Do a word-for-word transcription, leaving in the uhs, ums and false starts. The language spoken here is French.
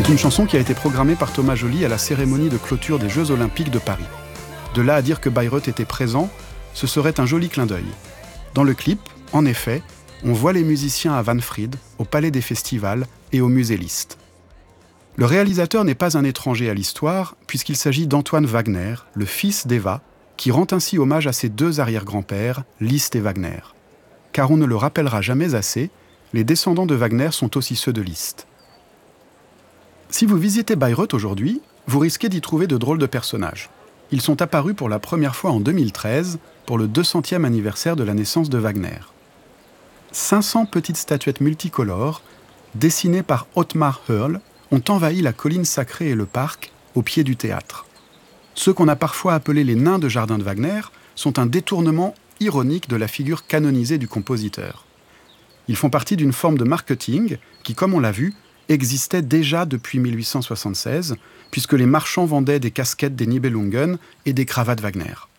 C'est une chanson qui a été programmée par Thomas Joly à la cérémonie de clôture des Jeux Olympiques de Paris. De là à dire que Bayreuth était présent, ce serait un joli clin d'œil. Dans le clip, en effet, on voit les musiciens à Wahnfried, au Palais des Festivals et au Musée Liszt. Le réalisateur n'est pas un étranger à l'histoire, puisqu'il s'agit d'Antoine Wagner, le fils d'Eva, qui rend ainsi hommage à ses deux arrière-grands-pères, Liszt et Wagner. Car on ne le rappellera jamais assez, les descendants de Wagner sont aussi ceux de Liszt. Si vous visitez Bayreuth aujourd'hui, vous risquez d'y trouver de drôles de personnages. Ils sont apparus pour la première fois en deux mille treize, pour le deux centième anniversaire de la naissance de Wagner. cinq cents petites statuettes multicolores, dessinées par Ottmar Hörl, ont envahi la colline sacrée et le parc, au pied du théâtre. Ceux qu'on a parfois appelés les nains de jardin de Wagner sont un détournement ironique de la figure canonisée du compositeur. Ils font partie d'une forme de marketing qui, comme on l'a vu, existait déjà depuis mille huit cent soixante-seize, puisque les marchands vendaient des casquettes des Nibelungen et des cravates Wagner.